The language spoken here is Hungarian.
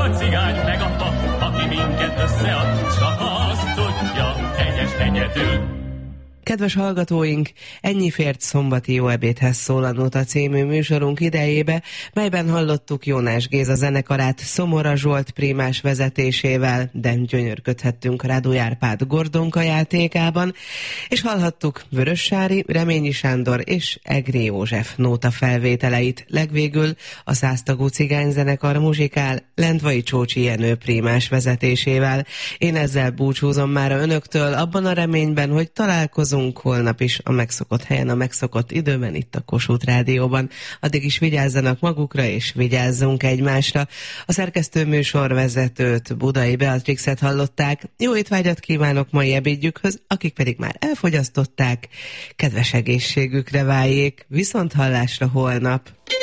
a cigány meg a pap, aki minket összead, csak azt tudja, egyedül. Kedves hallgatóink, ennyi fért szombati Jó ebédhez szól a Nóta című műsorunk idejébe, melyben hallottuk Jónás Géza zenekarát Szomora Zsolt prímás vezetésével, de gyönyörködhettünk Rádó Árpád Gordonka játékában, és hallhattuk Vörössári, Reményi Sándor és Egri József nóta felvételeit. Legvégül a 100 tagú cigányzenekar muzsikál Lendvai Csócsi Jenő prímás vezetésével. Én ezzel búcsúzom már önöktől, abban a reményben, hogy találkozunk holnap is a megszokott helyen, a megszokott időben itt a Kossuth Rádióban. Addig is vigyázzanak magukra, és vigyázzunk egymásra. A szerkesztő műsorvezetőt, Budai Beatrixet hallották. Jó étvágyat kívánok mai ebédjükhöz, akik pedig már elfogyasztották. Kedves egészségükre váljék, viszont hallásra holnap.